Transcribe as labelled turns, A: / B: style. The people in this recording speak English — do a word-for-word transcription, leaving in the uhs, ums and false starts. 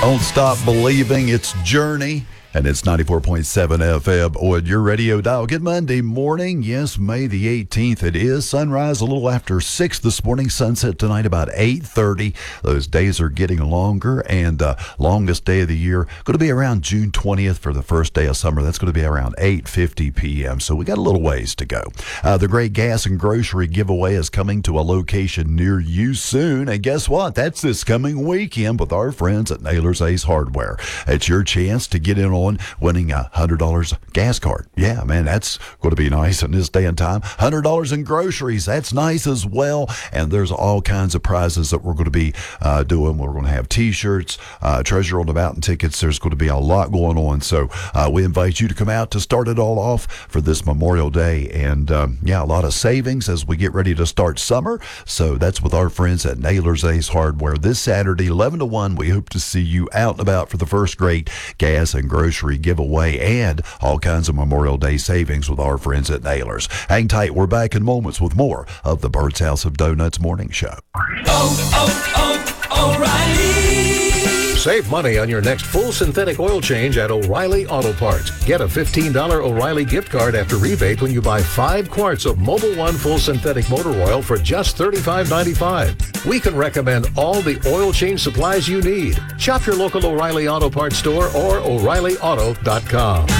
A: Don't Stop Believing. It's Journey. And it's ninety-four point seven F M on your radio dial. Good Monday morning. Yes, May the eighteenth it is. Sunrise a little after six this morning. Sunset tonight about eight thirty. Those days are getting longer, and uh, longest day of the year going to be around June twentieth for the first day of summer. That's going to be around eight fifty p.m. So we got a little ways to go. Uh, the Great Gas and Grocery Giveaway is coming to a location near you soon. And guess what? That's this coming weekend with our friends at Naylor's Ace Hardware. It's your chance to get in on winning a one hundred dollars gas card. Yeah, man, that's going to be nice in this day and time. one hundred dollars in groceries, that's nice as well. And there's all kinds of prizes that we're going to be uh, doing. We're going to have T-shirts, uh, Treasure on the Mountain tickets. There's going to be a lot going on. So uh, we invite you to come out to start it all off for this Memorial Day. And um, yeah, a lot of savings as we get ready to start summer. So that's with our friends at Naylor's Ace Hardware. This Saturday, eleven to one, we hope to see you out and about for the first great gas and grocery giveaway and all kinds of Memorial Day savings with our friends at Naylor's. Hang tight. We're back in moments with more of the Bird's House of Donuts morning show.
B: Oh, oh, oh, O'Reilly.
C: Save money on your next full synthetic oil change at O'Reilly Auto Parts. Get a fifteen dollars O'Reilly gift card after rebate when you buy five quarts of Mobil One full synthetic motor oil for just thirty-five ninety-five. We can recommend all the oil change supplies you need. Shop your local O'Reilly Auto Parts store or O'Reilly Auto dot com.